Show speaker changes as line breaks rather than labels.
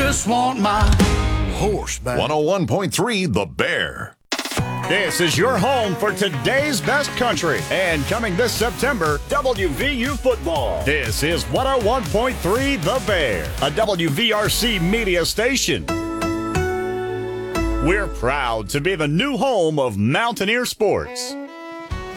just want my horse back.
101.3 The Bear.
This is your home for today's best country. And coming this September, WVU football. This is 101.3 The Bear, a WVRC media station. We're proud to be the new home of Mountaineer sports.